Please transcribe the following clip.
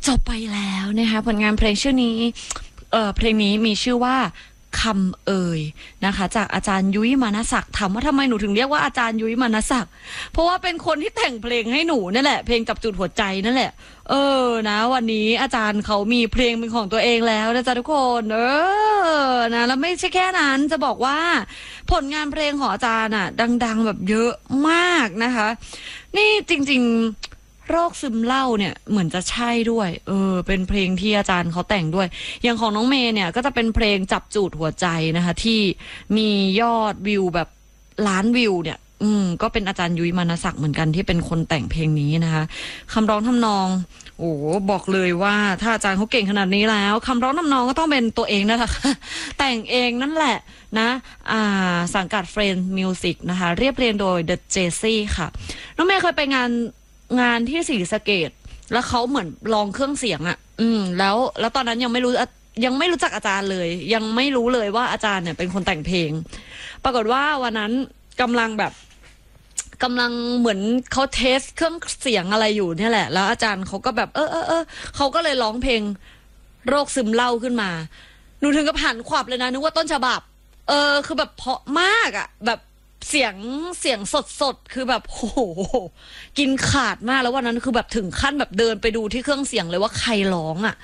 จบไปแล้วนะคะผลงานเพลงชื่อนี้เพลงนี้มีชื่อว่าคำเอ่ยนะคะจากอาจารย์ยุ้ยมานศักดิ์ถามว่าทำไมหนูถึงเรียกว่าอาจารย์ยุ้ยมานศักดิ์เพราะว่าเป็นคนที่แต่งเพลงให้หนูนั่นแหละเพลงจับจุดหัวใจนั่นแหละนะวันนี้อาจารย์เขามีเพลงเป็นของตัวเองแล้วนะจ๊ะทุกคนนะแล้วไม่ใช่แค่นั้นจะบอกว่าผลงานเพลงของอาจารย์อ่ะดังๆแบบเยอะมากนะคะนี่จริงๆโรคซึมเศร้าเนี่ยเหมือนจะใช่ด้วยเป็นเพลงที่อาจารย์เขาแต่งด้วยอย่างของน้องเมย์เนี่ยก็จะเป็นเพลงจับจูดหัวใจนะคะที่มียอดวิวแบบล้านวิวเนี่ยก็เป็นอาจารย์ยุ้ยมานศักดิ์เหมือนกันที่เป็นคนแต่งเพลงนี้นะคะคำร้องทำนองโอ้บอกเลยว่าถ้าอาจารย์เขาเก่งขนาดนี้แล้วคำร้องทำนองก็ต้องเป็นตัวเองนั่นแหละค่ะแต่งเองนั่นแหละนะสังกัดเฟรนด์มิวสิกนะคะเรียบเรียงโดย The Jessie ค่ะน้องเมย์เคยไปงานที่ศรีสะเกษแล้วเขาเหมือนลองเครื่องเสียงแล้วตอนนั้นยังไม่รู้จักอาจารย์เลยยังไม่รู้เลยว่าอาจารย์เนี่ยเป็นคนแต่งเพลงปรากฏว่าวันนั้นกำลังเหมือนเขาเทสเครื่องเสียงอะไรอยู่เนี่ยแหละแล้วอาจารย์เขาก็แบบเขาก็เลยร้องเพลงโรคซึมเศร้าขึ้นมาหนูถึงกับหันขวับเลยนะนึกว่าต้นฉบับคือแบบเพราะมากอ่ะแบบเสียงสดคือแบบโอ้โหกินขาดมากแล้ววันนั้นคือแบบถึงขั้นแบบเดินไปดูที่เครื่องเสียงเลยว่าใครร้องอ่ะ